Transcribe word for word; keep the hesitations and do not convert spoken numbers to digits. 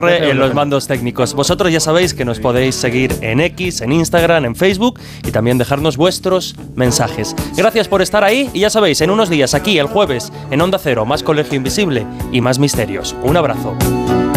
en los mandos técnicos. Vosotros ya sabéis que nos podéis seguir en X, en Instagram, en Facebook y también dejarnos vuestros mensajes. Gracias por estar ahí y ya sabéis, en unos días aquí el jueves en Onda Cero, más Colegio Invisible y más misterios. Un abrazo.